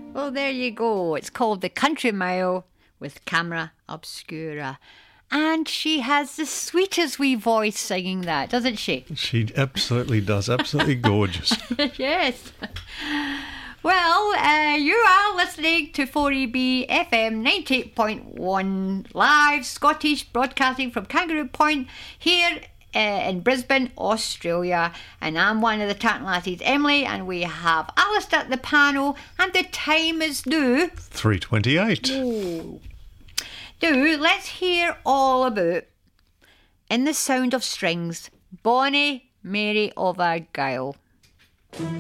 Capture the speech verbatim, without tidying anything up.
Well, there you go. It's called The Country Mile with Camera Obscura. And she has the sweetest wee voice singing that, doesn't she? She absolutely does. Absolutely gorgeous. Yes. Well, uh, you are listening to four E B F M ninety-eight point one live Scottish broadcasting from Kangaroo Point here uh, in Brisbane, Australia. And I'm one of the Tartanassies, Emily, and we have Alistair at the panel, and the time is now three twenty-eight. Oh. Do let's hear all about In the Sound of Strings, Bonnie Mary of Argyll.